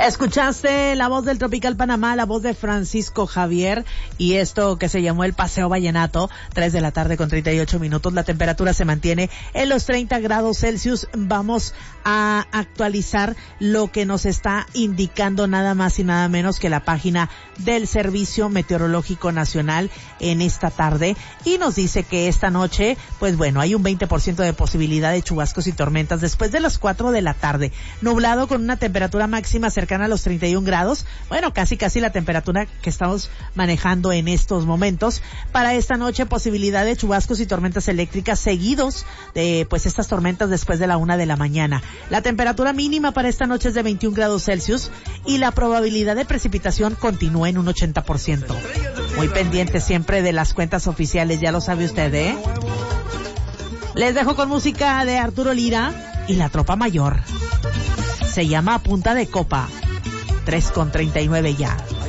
Escuchaste la voz del Tropical Panamá, la voz de Francisco Javier, y esto que se llamó el Paseo Vallenato, 3 de la tarde con 38 minutos. La temperatura se mantiene en los 30 grados Celsius. Vamos a actualizar lo que nos está indicando nada más y nada menos que la página del Servicio Meteorológico Nacional en esta tarde, y nos dice que esta noche, pues bueno, hay un 20% de posibilidad de chubascos y tormentas después de las 4 de la tarde. Nublado con una temperatura máxima cercana a los 31 grados. Bueno, casi la temperatura que estamos manejando en estos momentos. Para esta noche, posibilidad de chubascos y tormentas eléctricas seguidos de pues estas tormentas después de la 1 de la mañana. La temperatura mínima para esta noche es de 21 grados Celsius y la probabilidad de precipitación continúa en un 80%. Muy pendiente siempre de las cuentas oficiales, ya lo sabe usted, ¿eh? Les dejo con música de Arturo Lira y la Tropa Mayor. Se llama A Punta de Copa. 3:39 ya.